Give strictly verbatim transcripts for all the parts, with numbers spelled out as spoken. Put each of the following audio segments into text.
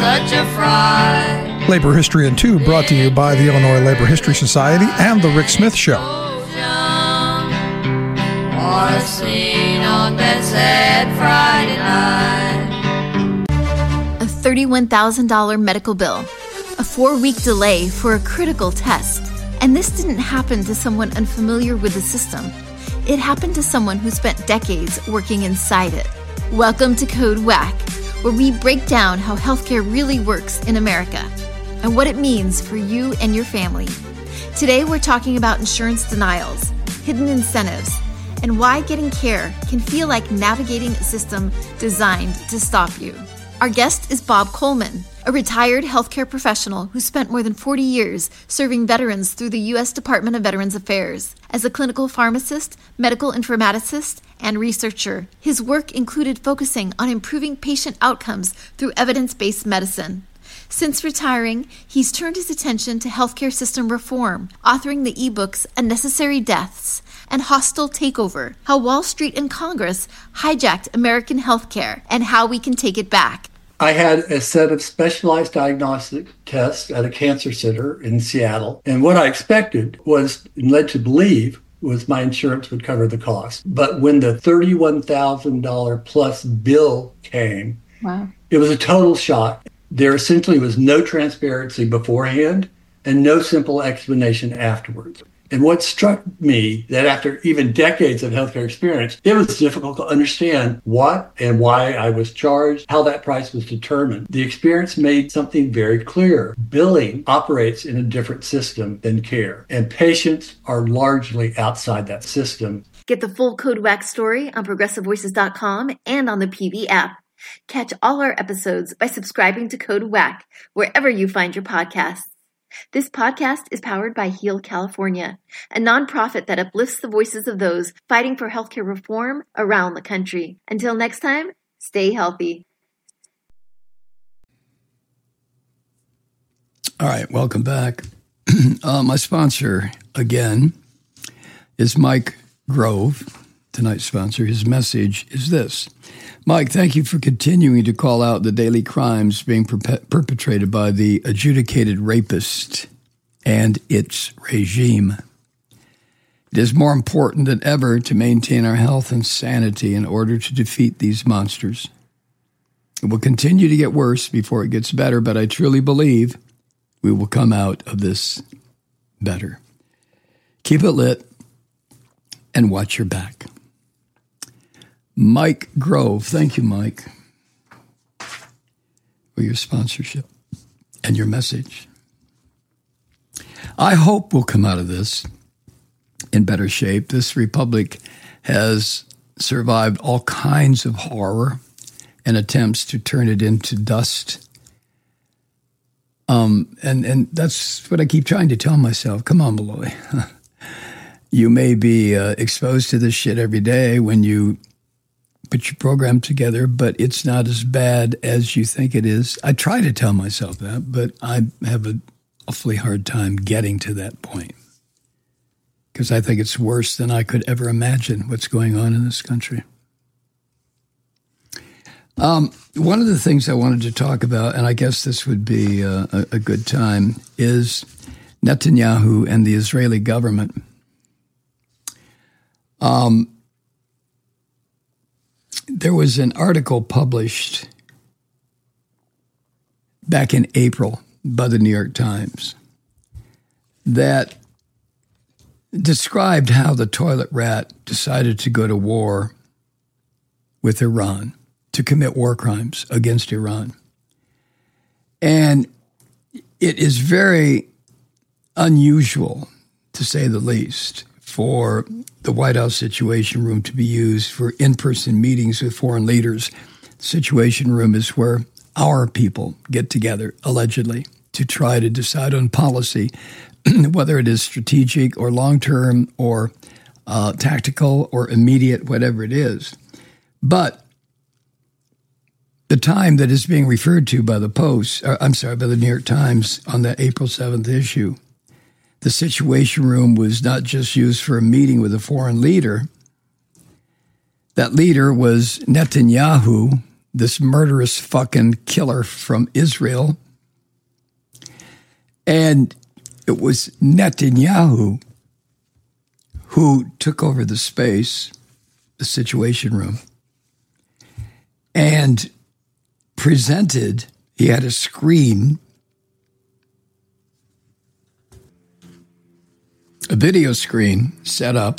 such a fright. Labor History in Two, brought to you by the Illinois Labor History Society and The Rick Smith Show. Or seen on that sad Friday night. A thirty-one thousand dollars medical bill, a four-week delay for a critical test. And this didn't happen to someone unfamiliar with the system. It happened to someone who spent decades working inside it. Welcome to Code Whack, where we break down how healthcare really works in America and what it means for you and your family. Today, we're talking about insurance denials, hidden incentives, and why getting care can feel like navigating a system designed to stop you. Our guest is Bob Coleman, a retired healthcare professional who spent more than forty years serving veterans through the U S Department of Veterans Affairs. As a clinical pharmacist, medical informaticist, and researcher, his work included focusing on improving patient outcomes through evidence-based medicine. Since retiring, he's turned his attention to healthcare system reform, authoring the ebooks Unnecessary Deaths and Hostile Takeover, How Wall Street and Congress Hijacked American Healthcare and How We Can Take It Back. I had a set of specialized diagnostic tests at a cancer center in Seattle, and what I expected was, and led to believe, was my insurance would cover the cost. But when the thirty-one thousand dollars plus bill came, wow, it was a total shock. There essentially was no transparency beforehand and no simple explanation afterwards. And what struck me, that after even decades of healthcare experience, it was difficult to understand what and why I was charged, how that price was determined. The experience made something very clear. Billing operates in a different system than care, and patients are largely outside that system. Get the full Code Whack story on progressive voices dot com and on the P V app. Catch all our episodes by subscribing to Code Whack wherever you find your podcasts. This podcast is powered by Heal California, a nonprofit that uplifts the voices of those fighting for healthcare reform around the country. Until next time, stay healthy. All right, welcome back. uh, my sponsor, again, is Mike Grove, tonight's sponsor. His message is this. Mike, thank you for continuing to call out the daily crimes being perpe- perpetrated by the adjudicated rapist and its regime. It is more important than ever to maintain our health and sanity in order to defeat these monsters. It will continue to get worse before it gets better, but I truly believe we will come out of this better. Keep it lit and watch your back. Mike Grove. Thank you, Mike, for your sponsorship and your message. I hope we'll come out of this in better shape. This republic has survived all kinds of horror and attempts to turn it into dust. Um, and, and that's what I keep trying to tell myself. Come on, Malloy. You may be uh, exposed to this shit every day when you put your program together, but it's not as bad as you think it is. I try to tell myself that, but I have an awfully hard time getting to that point because I think it's worse than I could ever imagine what's going on in this country. Um, one of the things I wanted to talk about, and I guess this would be uh, a, a good time, is Netanyahu and the Israeli government. Um, There was an article published back in April by the New York Times that described how the toilet rat decided to go to war with Iran, to commit war crimes against Iran. And it is very unusual, to say the least, for the White House Situation Room to be used for in-person meetings with foreign leaders. The Situation Room is where our people get together, allegedly, to try to decide on policy, whether it is strategic or long-term or uh, tactical or immediate, whatever it is. But the time that is being referred to by the Post, or, I'm sorry, by the New York Times on the April seventh issue, the Situation Room was not just used for a meeting with a foreign leader. That leader was Netanyahu, this murderous fucking killer from Israel. And it was Netanyahu who took over the space, the Situation Room, and presented, he had a screen, a video screen set up,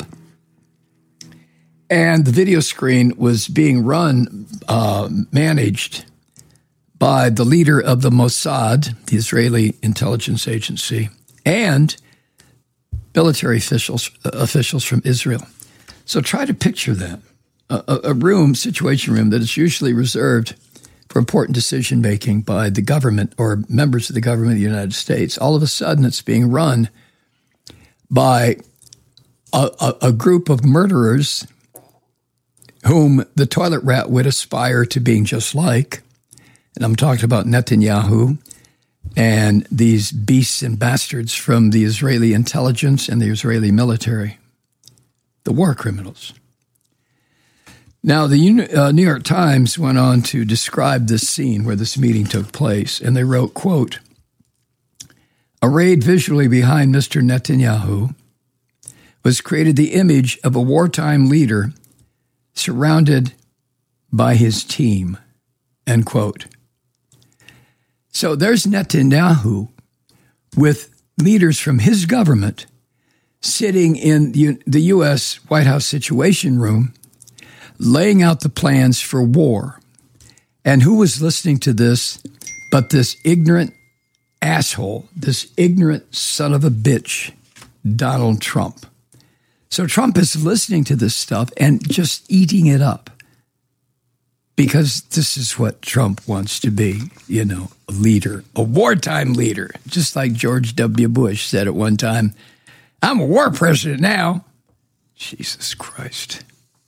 and the video screen was being run, uh, managed by the leader of the Mossad, the Israeli intelligence agency, and military officials uh, officials from Israel. So try to picture that. A, a room, situation room, that is usually reserved for important decision-making by the government or members of the government of the United States. All of a sudden, it's being run by a, a, a group of murderers whom the toilet rat would aspire to being just like. And I'm talking about Netanyahu and these beasts and bastards from the Israeli intelligence and the Israeli military, the war criminals. Now, the uh, New York Times went on to describe this scene where this meeting took place, and they wrote, quote, "Arrayed visually behind Mister Netanyahu was created the image of a wartime leader surrounded by his team," end quote. So there's Netanyahu with leaders from his government sitting in the U S White House Situation Room, laying out the plans for war. And who was listening to this but this ignorant asshole, this ignorant son of a bitch, Donald Trump. So Trump is listening to this stuff and just eating it up because this is what Trump wants to be, you know, a leader, a wartime leader, just like George W. Bush said at one time, "I'm a war president now." Jesus Christ.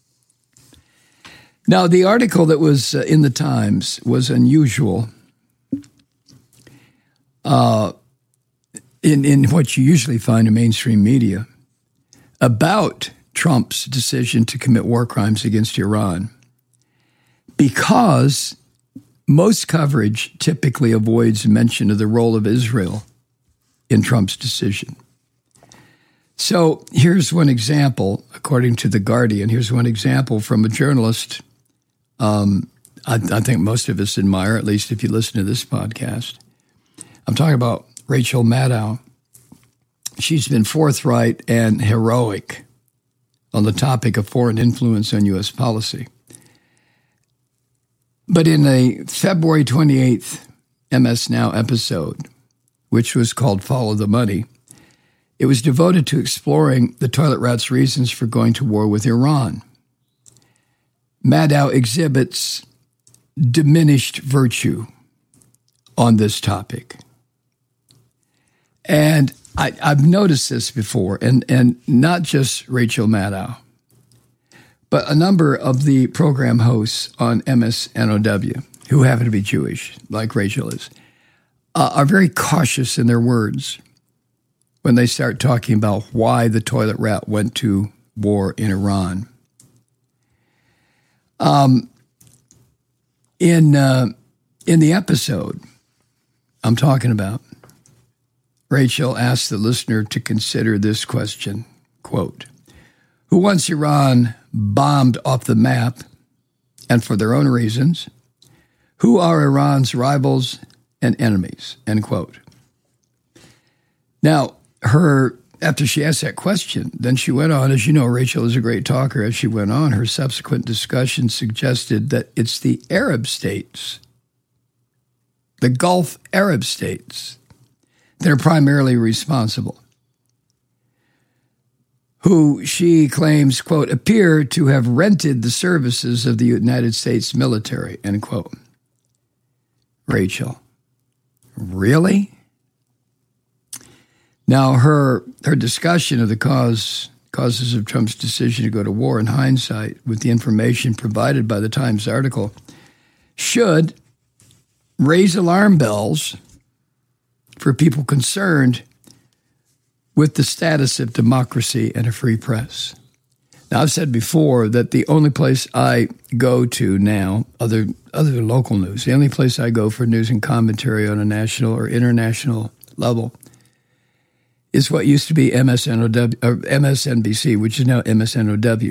Now, the article that was uh, in the Times was unusual uh, in, in what you usually find in mainstream media about Trump's decision to commit war crimes against Iran, because most coverage typically avoids mention of the role of Israel in Trump's decision. So here's one example, according to The Guardian, here's one example from a journalist um, I, I think most of us admire, at least if you listen to this podcast. I'm talking about Rachel Maddow. She's been forthright and heroic on the topic of foreign influence on U S policy. But in a February twenty-eighth M S Now episode, which was called Follow the Money, it was devoted to exploring the toilet rat's reasons for going to war with Iran. Maddow exhibits diminished virtue on this topic. And I, I've noticed this before, and, and not just Rachel Maddow, but a number of the program hosts on M S N O W, who happen to be Jewish, like Rachel is, uh, are very cautious in their words when they start talking about why the toilet rat went to war in Iran. Um, in uh, in the episode I'm talking about, Rachel asked the listener to consider this question, quote, "Who wants Iran bombed off the map and for their own reasons? Who are Iran's rivals and enemies?" End quote. Now, her after she asked that question, then she went on, as you know, Rachel is a great talker. As she went on, her subsequent discussion suggested that it's the Arab states, the Gulf Arab states, that are primarily responsible, who she claims, quote, appear to have rented the services of the United States military, end quote. Rachel, really? Now, her her discussion of the cause causes of Trump's decision to go to war in hindsight with the information provided by the Times article should raise alarm bells for people concerned with the status of democracy and a free press. Now, I've said before that the only place I go to now, other other than local news, the only place I go for news and commentary on a national or international level is what used to be M S N O W, or M S N B C, which is now M S N O W.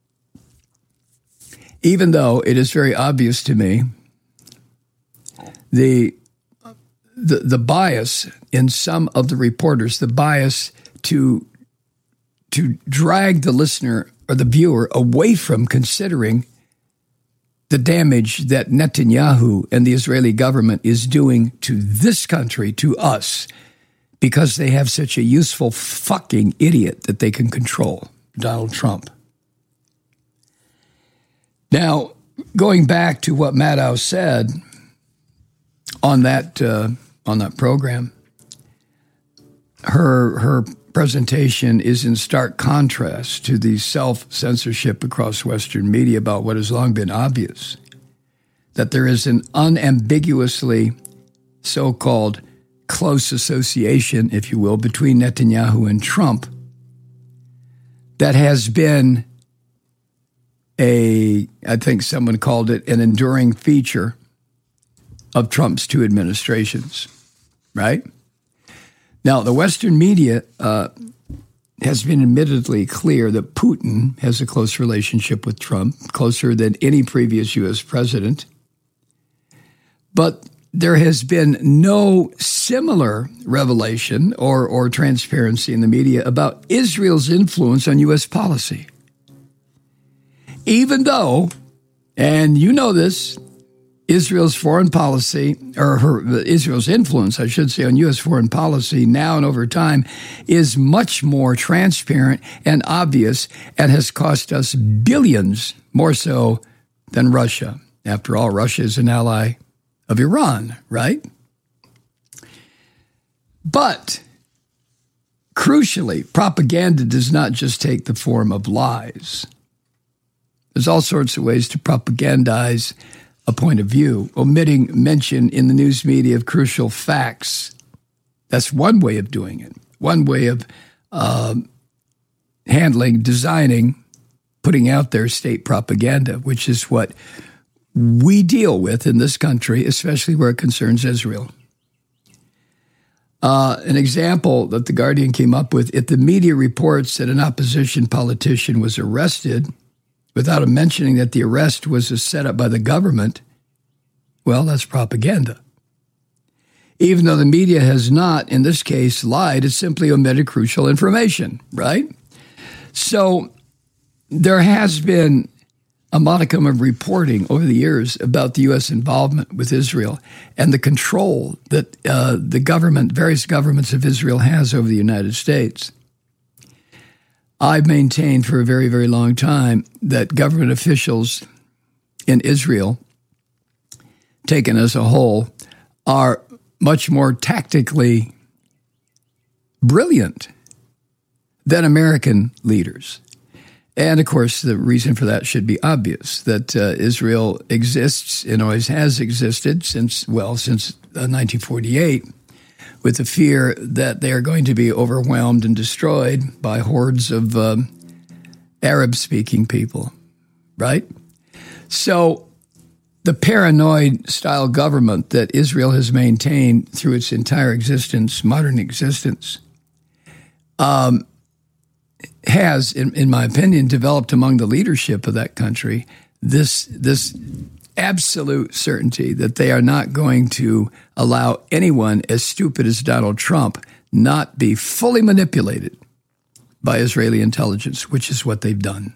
Even though it is very obvious to me the the, the bias in some of the reporters, the bias to to drag the listener or the viewer away from considering the damage that Netanyahu and the Israeli government is doing to this country, to us, because they have such a useful fucking idiot that they can control, Donald Trump. Now, going back to what Maddow said on that uh, on that program, her her presentation is in stark contrast to the self-censorship across Western media about what has long been obvious, that there is an unambiguously so-called close association, if you will, between Netanyahu and Trump that has been a, I think someone called it an enduring feature of Trump's two administrations, right? Now, the Western media uh, has been admittedly clear that Putin has a close relationship with Trump, closer than any previous U S president. But there has been no similar revelation or, or transparency in the media about Israel's influence on U S policy. Even though, and you know this, Israel's foreign policy, or her, Israel's influence, I should say, on U S foreign policy now and over time is much more transparent and obvious and has cost us billions more so than Russia. After all, Russia is an ally of Iran, right? But crucially, propaganda does not just take the form of lies. There's all sorts of ways to propagandize a point of view, omitting mention in the news media of crucial facts. That's one way of doing it, one way of uh, handling, designing, putting out there state propaganda, which is what we deal with in this country, especially where it concerns Israel. Uh, an example that The Guardian came up with, if the media reports that an opposition politician was arrested without mentioning that the arrest was a setup by the government, well, that's propaganda. Even though the media has not, in this case, lied, it simply omitted crucial information, right? So there has been a modicum of reporting over the years about the U S involvement with Israel and the control that uh, the government, various governments of Israel has over the United States. I've maintained for a very, very long time that government officials in Israel, taken as a whole, are much more tactically brilliant than American leaders. And, of course, the reason for that should be obvious, that uh, Israel exists and always has existed since, well, since uh, nineteen forty-eight, with the fear that they are going to be overwhelmed and destroyed by hordes of um, Arab-speaking people, right? So the paranoid-style government that Israel has maintained through its entire existence, modern existence, um, has, in, in my opinion, developed among the leadership of that country this this absolute certainty that they are not going to allow anyone as stupid as Donald Trump not be fully manipulated by Israeli intelligence, which is what they've done.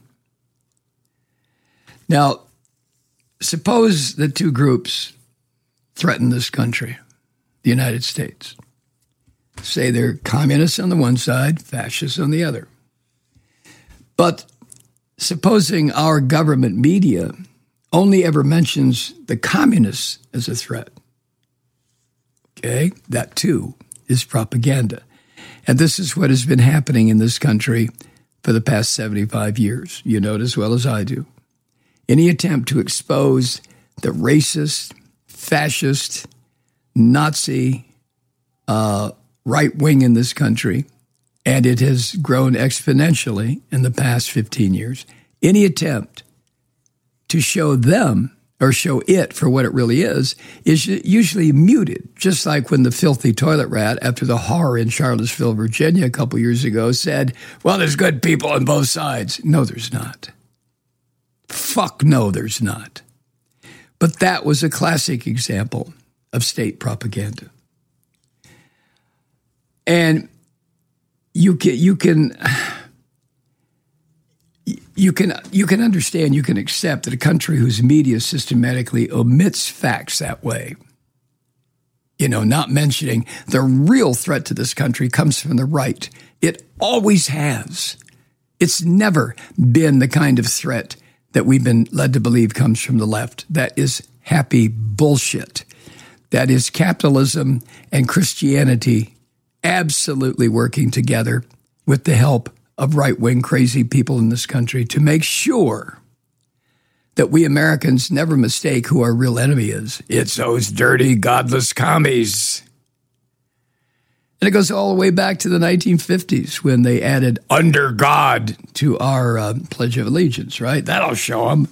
Now, suppose the two groups threaten this country, the United States. Say they're communists on the one side, fascists on the other. But supposing our government media only ever mentions the communists as a threat, okay, that too is propaganda. And this is what has been happening in this country for the past seventy-five years. You know it as well as I do. Any attempt to expose the racist, fascist, Nazi, uh, right wing in this country and it has grown exponentially in the past fifteen years, any attempt to show them or show it for what it really is, is usually muted, just like when the filthy toilet rat, after the horror in Charlottesville, Virginia, a couple years ago, said, well, there's good people on both sides. No, there's not. Fuck no, there's not. But that was a classic example of state propaganda. And you can, you can, you can, you can understand, you can accept that a country whose media systematically omits facts that way, you know, not mentioning the real threat to this country comes from the right. It always has. It's never been the kind of threat that we've been led to believe comes from the left. That is happy bullshit. That is capitalism and Christianity absolutely working together with the help of right-wing crazy people in this country to make sure that we Americans never mistake who our real enemy is. It's those dirty, godless commies. And it goes all the way back to the nineteen fifties when they added under God to our uh, Pledge of Allegiance, right? That'll show them.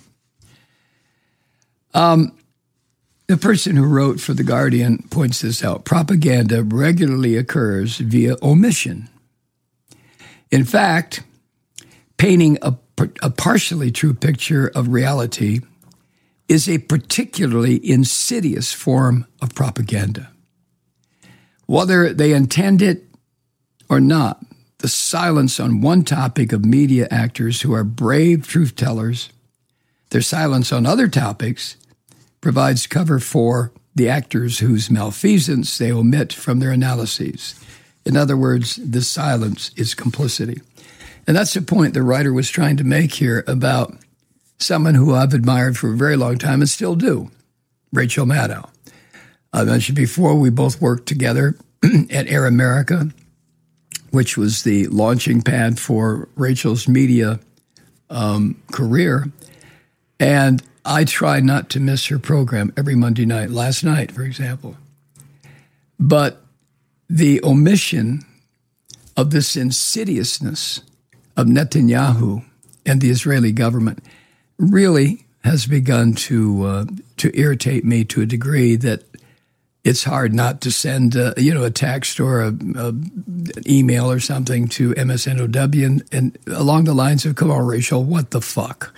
Um, the person who wrote for The Guardian points this out. Propaganda regularly occurs via omission. In fact, painting a, a partially true picture of reality is a particularly insidious form of propaganda. Whether they intend it or not, the silence on one topic of media actors who are brave truth tellers, their silence on other topics provides cover for the actors whose malfeasance they omit from their analyses. In other words, the silence is complicity. And that's the point the writer was trying to make here about someone who I've admired for a very long time and still do, Rachel Maddow. I mentioned before, we both worked together at Air America, which was the launching pad for Rachel's media um, career. And I try not to miss her program every Monday night, last night, for example. But the omission of this insidiousness of Netanyahu and the Israeli government really has begun to uh, to irritate me to a degree that it's hard not to send uh, you know a text or a, a an email or something to M S N O W and, and along the lines of, come on, Rachel, what the fuck?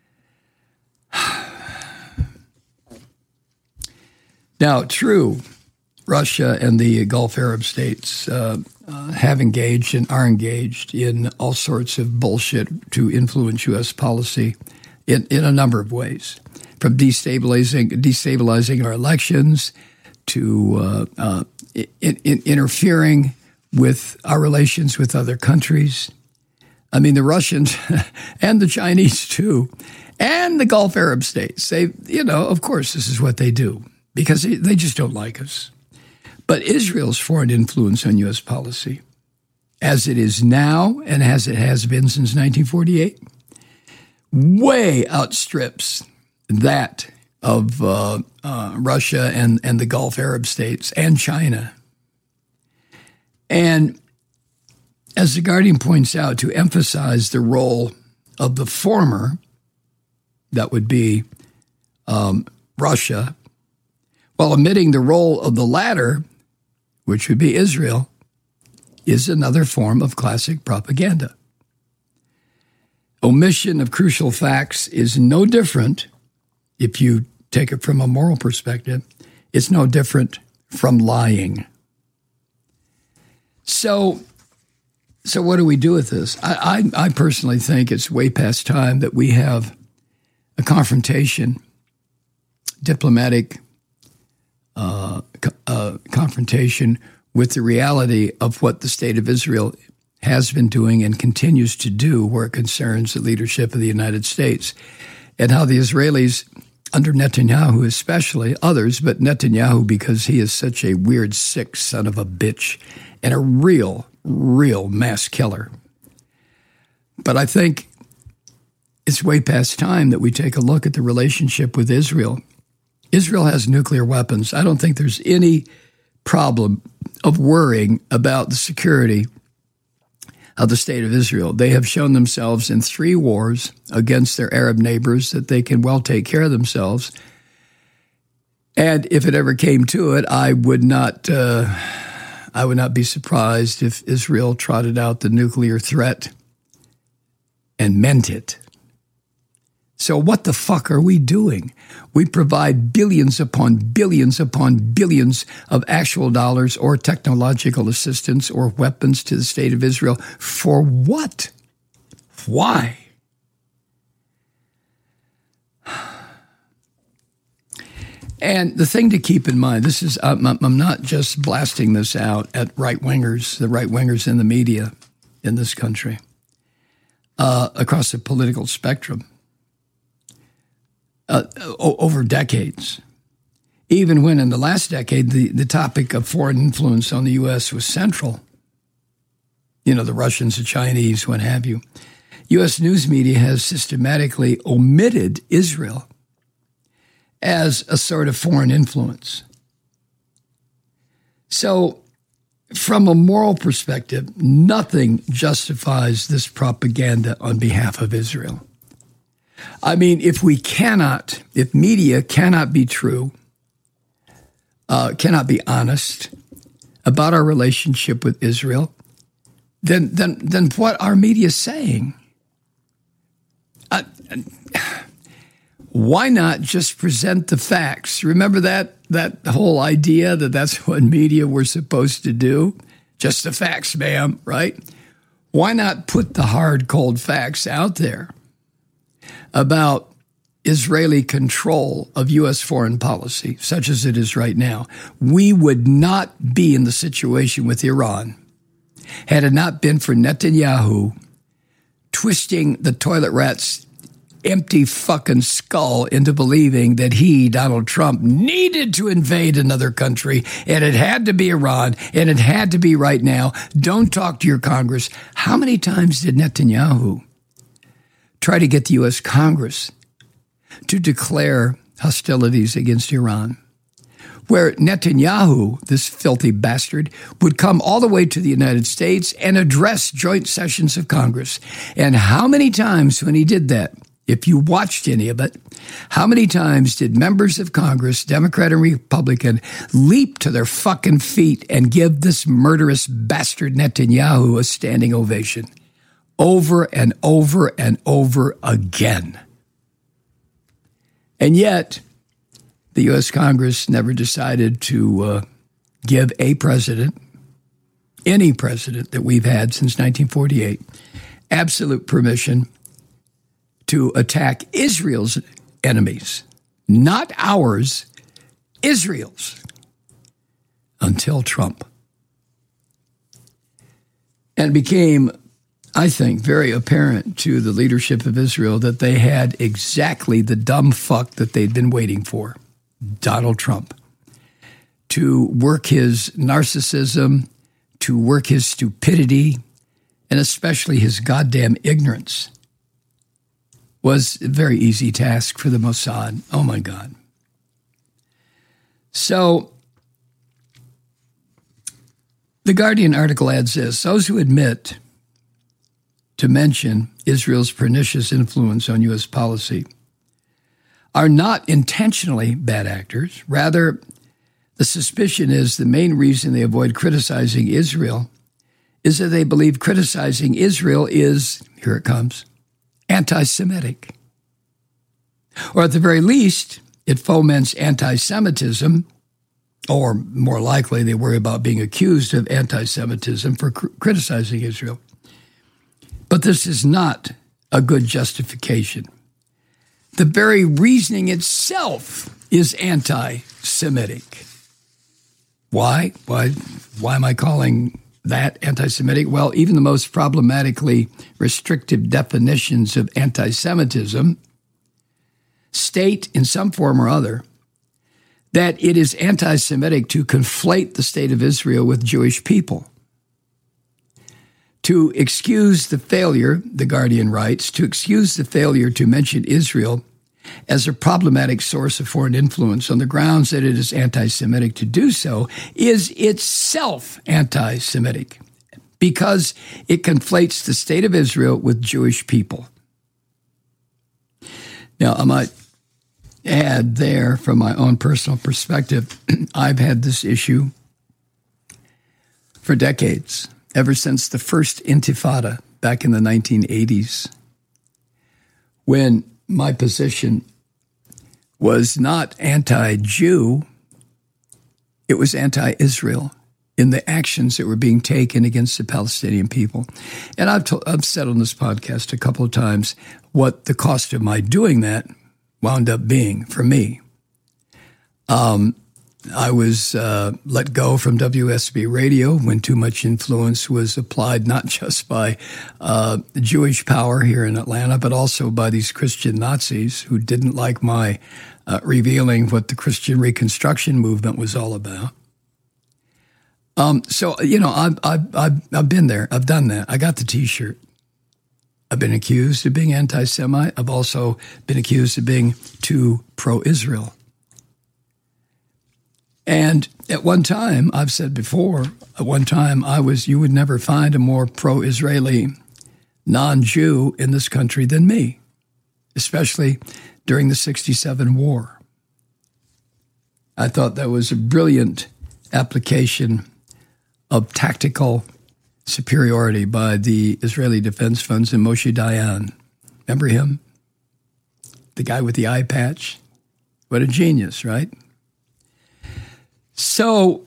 Now, true, Russia and the Gulf Arab states uh, uh, have engaged and are engaged in all sorts of bullshit to influence U S policy in, in a number of ways, from destabilizing destabilizing our elections to uh, uh, in, in interfering with our relations with other countries. I mean, the Russians and the Chinese too, and the Gulf Arab states. They, you know, of course, this is what they do because they just don't like us. But Israel's foreign influence on U S policy, as it is now and as it has been since nineteen forty-eight, way outstrips that of uh, uh, Russia and, and the Gulf Arab states and China. And as The Guardian points out, to emphasize the role of the former, that would be um, Russia, while omitting the role of the latter, which would be Israel, is another form of classic propaganda. Omission of crucial facts is no different, if you take it from a moral perspective, it's no different from lying. So, so what do we do with this? I, I, I personally think it's way past time that we have a confrontation, diplomatic uh, uh, confrontation with the reality of what the state of Israel has been doing and continues to do where it concerns the leadership of the United States, and how the Israelis, under Netanyahu especially, others, but Netanyahu because he is such a weird, sick son of a bitch and a real, real mass killer. But I think it's way past time that we take a look at the relationship with Israel. Israel has nuclear weapons. I don't think there's any problem of worrying about the security of the state of Israel. They have shown themselves in three wars against their Arab neighbors that they can well take care of themselves. And if it ever came to it, I would not, uh, I would not be surprised if Israel trotted out the nuclear threat and meant it. So what the fuck are we doing? We provide billions upon billions upon billions of actual dollars or technological assistance or weapons to the state of Israel. For what? Why? And the thing to keep in mind, this is, I'm, I'm not just blasting this out at right-wingers, the right-wingers in the media in this country, uh, across the political spectrum. Uh, over decades, even when in the last decade, the, the topic of foreign influence on the U S was central. You know, the Russians, the Chinese, what have you. U S news media has systematically omitted Israel as a sort of foreign influence. So from a moral perspective, nothing justifies this propaganda on behalf of Israel. I mean, if we cannot, if media cannot be true, uh, cannot be honest about our relationship with Israel, then then then what are media saying? Uh, why not just present the facts? Remember that that whole idea that that's what media were supposed to do? Just the facts, ma'am, right? Why not put the hard, cold facts out there about Israeli control of U S foreign policy, such as it is right now? We would not be in the situation with Iran had it not been for Netanyahu twisting the toilet rat's empty fucking skull into believing that he, Donald Trump, needed to invade another country, and it had to be Iran, and it had to be right now. Don't talk to your Congress. How many times did Netanyahu try to get the U S Congress to declare hostilities against Iran, where Netanyahu, this filthy bastard, would come all the way to the United States and address joint sessions of Congress? And how many times when he did that, if you watched any of it, how many times did members of Congress, Democrat and Republican, leap to their fucking feet and give this murderous bastard Netanyahu a standing ovation? Over and over and over again. And yet, the U S Congress never decided to uh, give a president, any president that we've had since nineteen forty-eight, absolute permission to attack Israel's enemies, not ours, Israel's, until Trump. And it became, I think, very apparent to the leadership of Israel that they had exactly the dumb fuck that they'd been waiting for, Donald Trump, to work his narcissism, to work his stupidity, and especially his goddamn ignorance. Was a very easy task for the Mossad. Oh, my God. So the Guardian article adds this: those who admit to mention Israel's pernicious influence on U S policy are not intentionally bad actors. Rather, the suspicion is the main reason they avoid criticizing Israel is that they believe criticizing Israel is, here it comes, anti-Semitic. Or at the very least, it foments anti-Semitism, or more likely, they worry about being accused of anti-Semitism for cr- criticizing Israel. But this is not a good justification. The very reasoning itself is anti-Semitic. Why? Why? Why am I calling that anti-Semitic? Well, even the most problematically restrictive definitions of anti-Semitism state in some form or other that it is anti-Semitic to conflate the state of Israel with Jewish people. To excuse the failure, the Guardian writes, to excuse the failure to mention Israel as a problematic source of foreign influence on the grounds that it is anti-Semitic to do so is itself anti-Semitic. because it conflates the state of Israel with Jewish people. Now, I might add there, from my own personal perspective, I've had this issue for decades, ever since the first Intifada back in the nineteen eighties, when my position was not anti-Jew, it was anti-Israel in the actions that were being taken against the Palestinian people. And I've, told, I've said on this podcast a couple of times what the cost of my doing that wound up being for me. Um, I was uh, let go from W S B Radio when too much influence was applied, not just by uh, Jewish power here in Atlanta, but also by these Christian Nazis who didn't like my uh, revealing what the Christian Reconstruction movement was all about. Um, so, you know, I've, I've, I've, I've been there. I've done that. I got the T-shirt. I've been accused of being anti-Semite. I've also been accused of being too pro-Israel. And at one time, I've said before, at one time I was, you would never find a more pro-Israeli non-Jew in this country than me, especially during the sixty-seven war. I thought that was a brilliant application of tactical superiority by the Israeli Defense Funds and Moshe Dayan. Remember him? The guy with the eye patch? What a genius, right? So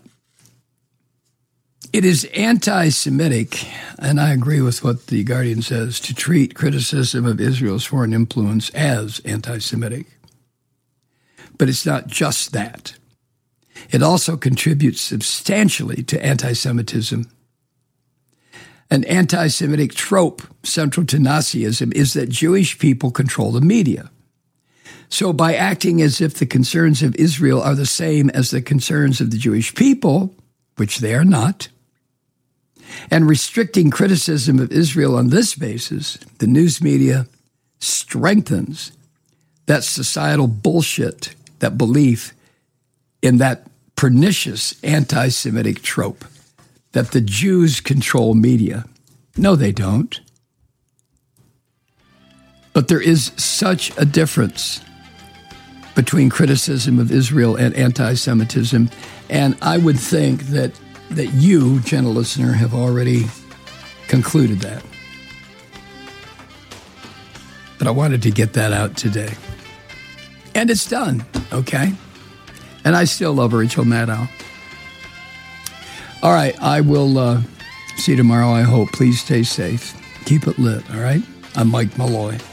it is anti-Semitic, and I agree with what The Guardian says, to treat criticism of Israel's foreign influence as anti-Semitic. But it's not just that. It also contributes substantially to anti-Semitism. An anti-Semitic trope central to Nazism is that Jewish people control the media. So by acting as if the concerns of Israel are the same as the concerns of the Jewish people, which they are not, and restricting criticism of Israel on this basis, the news media strengthens that societal bullshit, that belief in that pernicious anti-Semitic trope that the Jews control media. No, they don't. But there is such a difference between criticism of Israel and anti-Semitism, and I would think that that you, gentle listener, have already concluded that. But I wanted to get that out today. And it's done, okay? And I still love Rachel Maddow. All right, I will uh, see you tomorrow, I hope. Please stay safe. Keep it lit, all right? I'm Mike Malloy.